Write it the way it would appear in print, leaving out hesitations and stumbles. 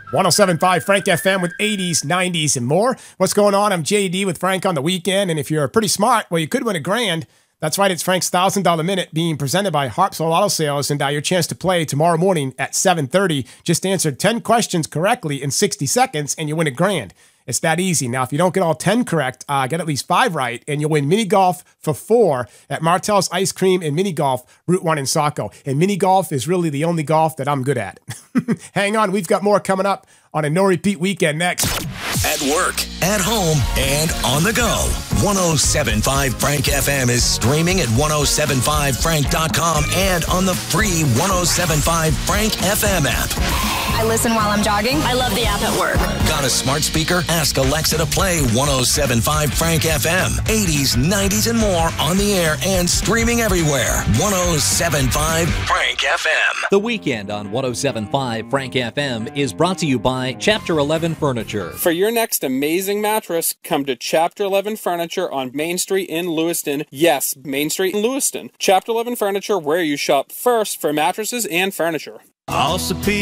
107.5 Frank FM with 80s, 90s, and more. What's going on? I'm JD with Frank on the weekend, and if you're pretty smart, well, you could win $1,000. That's right, it's Frank's $1,000 Minute being presented by Harpswell Auto Sales, and your chance to play tomorrow morning at 7:30. Just answer 10 questions correctly in 60 seconds, and you win $1,000. It's that easy. Now, if you don't get all 10 correct, get at least 5 right, and you'll win mini golf for 4 at Martell's Ice Cream and Mini Golf, Route 1 in Saco. And mini golf is really the only golf that I'm good at. Hang on, we've got more coming up on a no-repeat weekend next. At work, at home, and on the go. 107.5 Frank FM is streaming at 1075frank.com and on the free 107.5 Frank FM app. I listen while I'm jogging. I love the app at work. Got a smart speaker? Ask Alexa to play 107.5 Frank FM. 80s, 90s, and more on the air and streaming everywhere. 107.5 Frank FM. The weekend on 107.5 Frank FM is brought to you by Chapter 11 Furniture. For your next amazing mattress, come to Chapter 11 Furniture on Main Street in Lewiston. Yes, Main Street in Lewiston. Chapter 11 Furniture, where you shop first for mattresses and furniture.